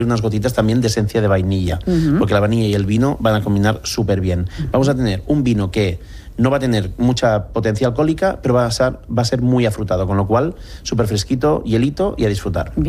unas gotitas también de esencia de vainilla, porque la vainilla y el vino van a combinar súper bien. Vamos a tener un vino que no va a tener mucha potencia alcohólica, pero va a ser muy afrutado, con lo cual súper fresquito, hielito y a disfrutar.